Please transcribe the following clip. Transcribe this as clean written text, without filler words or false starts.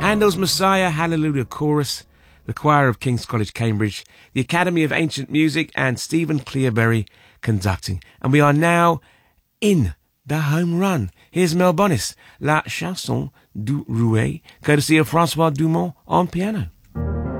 Handel's Messiah Hallelujah Chorus, the Choir of King's College, Cambridge, the Academy of Ancient Music, and Stephen Clearberry conducting. And we are now in the home run. Here's Mel Bonis, La Chanson du Rouet, courtesy of Francois Dumont on piano.